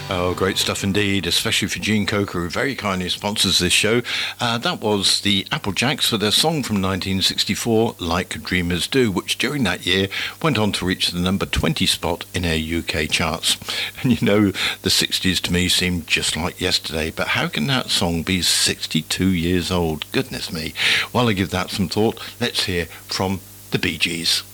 Oh, great stuff indeed, especially for Gene Coker, who very kindly sponsors this show. That was the Applejacks for their song from 1964, Like Dreamers Do, which during that year went on to reach the number 20 spot in our UK charts. And you know, the 60s to me seemed just like yesterday, but how can that song be 62 years old? Goodness me. While I give that some thought, let's hear from the Bee Gees.